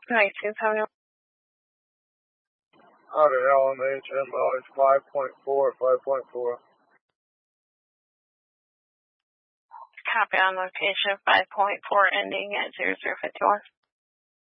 1971. Howdy, LMH, inbox 5.4, 5.4. Copy on location 5.4 ending at 0051.